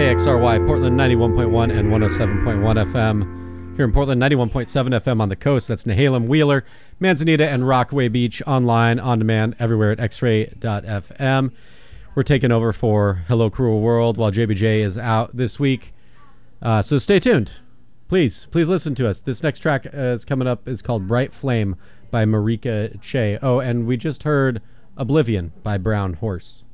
KXRY, Portland 91.1 and 107.1 FM. Here in Portland, 91.7 FM on the coast. That's Nehalem, Wheeler, Manzanita, and Rockaway Beach. Online, on demand, everywhere at xray.fm. We're taking over for Hello Cruel World while JBJ is out this week. So stay tuned. Please listen to us. This next track is coming up is called Bright Flame by Marika Che. Oh, and we just heard Oblivion by Brown Horse.